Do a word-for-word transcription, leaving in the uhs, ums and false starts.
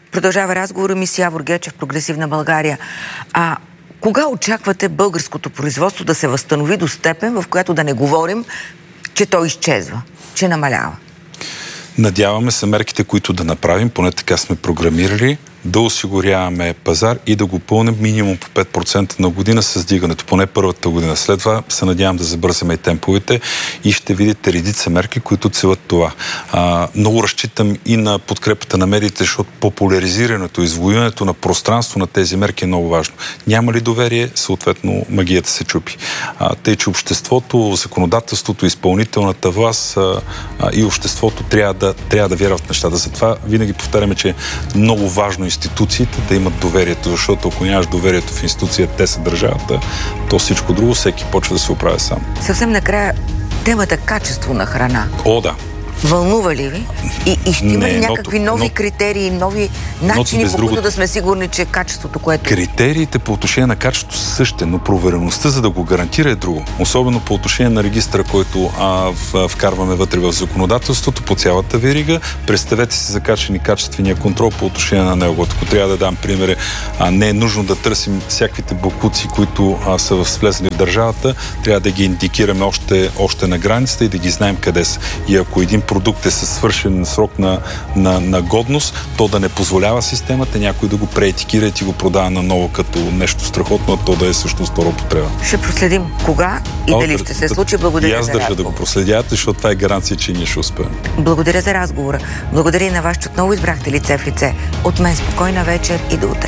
Продължава разговора ми с Явор Гечев, Прогресивна България. А кога очаквате българското производство да се възстанови до степен, в която да не говорим, че то изчезва, че намалява? Надяваме се мерките, които да направим, поне така сме програмирали, да осигуряваме пазар и да го пълним минимум по пет процента на година с дигането, поне първата година. След това се надявам да забързаме и темповете и ще видите редица мерки, които целят това. А, много разчитам и на подкрепата на медиите, защото популяризирането, извоюването на пространство на тези мерки е много важно. Няма ли доверие, съответно магията се чупи. А, тъй, че обществото, законодателството, изпълнителната власт а, а, и обществото трябва да, трябва да вярват в нещата. Затова винаги повтаряме, че е много важно институциите да имат доверието, защото ако нямаш доверието в институцията, те са държавата, то всичко друго всеки почва да се оправя сам. Съвсем накрая темата качество на храна. О, да. Вълнува ли ви? И, и ще има ли някакви ното, нови ното, критерии, нови начини, по които да сме сигурни, че качеството, което... Критериите по отношение на качеството са същите, но провереността, за да го гарантира, е друго. Особено по отношение на регистъра, който а, в, вкарваме вътре в законодателството, по цялата верига. Представете си закачани качествения контрол по отношение на него. Ако трябва да дам примери, а, не е нужно да търсим всякаквите бокуци, които а, са влезли в държавата, трябва да ги индикираме още, още на границата и да ги знаем къде са. И ако един продукт е със свършен срок на, на, на годност, то да не позволява системата някой да го преетикира и ти го продава наново като нещо страхотно, а то да е всъщност втора употреба. Ще проследим кога и О, дали ще се случи. Благодаря и аз за държа разговор. да го проследявате, защото това е гаранция, че ние ще успеем. Благодаря за разговора. Благодаря и на вас, че отново избрахте лице в лице. От мен спокойна вечер и до утре.